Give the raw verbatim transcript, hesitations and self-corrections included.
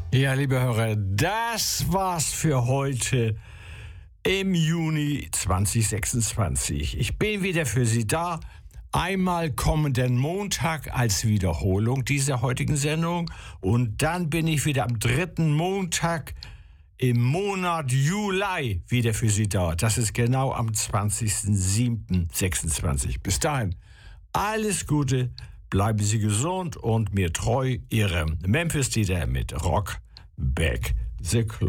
Ja, liebe Hörer, das war's für heute im Juni zwanzig sechsundzwanzig. Ich bin wieder für Sie da. Einmal kommenden Montag als Wiederholung dieser heutigen Sendung und dann bin ich wieder am dritten Montag im Monat Juli wieder für Sie da. Das ist genau am zwanzigsten siebten sechsundzwanzig. Bis dahin, alles Gute, bleiben Sie gesund und mir treu, Ihre Memphis-Dieter mit Rock Back the Clock.